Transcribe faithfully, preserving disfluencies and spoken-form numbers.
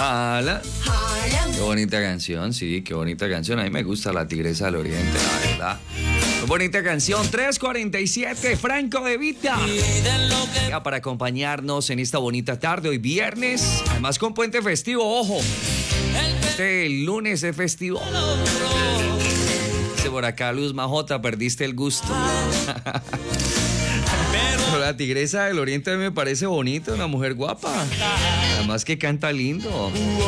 Jala. Qué bonita canción, sí, qué bonita canción. A mí me gusta La Tigresa del Oriente, la verdad. Muy bonita canción. tres cuarenta y siete, Franco De Vita. Ya para acompañarnos en esta bonita tarde, hoy viernes. Además con puente festivo, ojo. Este lunes es festivo. Dice por acá Luz Majota, perdiste el gusto. Pero La Tigresa del Oriente a mí me parece bonita, una mujer guapa. Además que canta lindo.